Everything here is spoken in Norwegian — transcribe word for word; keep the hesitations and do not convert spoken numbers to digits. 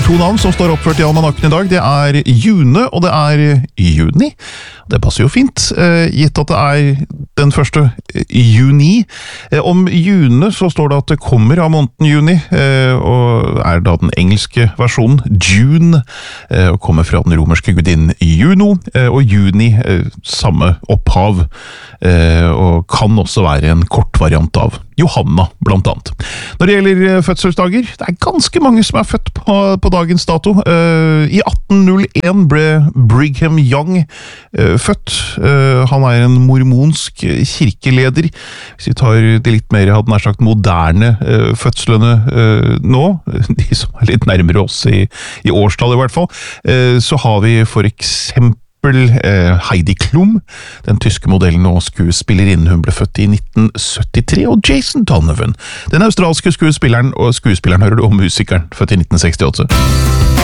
to navn som står oppført i almanakken i dag. Det er June, og det er Juni. Det passer jo fint, gitt at det er den første juni. Om June så står det at det kommer av måneden juni, og er da den engelske versjonen June, og kommer fra den romerske gudinnen Juno, og juni samme opphav, og kan også være en kort variant av Johanna, blant annet. Når det gjelder fødselsdager, det er ganske mange som er født på, på dagens dato. Uh, I atten null en ble Brigham Young uh, født. Uh, han er en mormonsk kirkeleder. Hvis vi tar det litt mer, hadde nær sagt, moderne uh, fødslene uh, nå, de som er litt nærmere oss i, i årstall i hvert fall, uh, så har vi for eksempel Heidi Klum, den tyske modellen og skuespillerinnen. Hun ble født i nitten syttitre, og Jason Donovan, den australske skuespilleren, og skuespilleren hører du om musikeren, født i nitten sekstiåtte.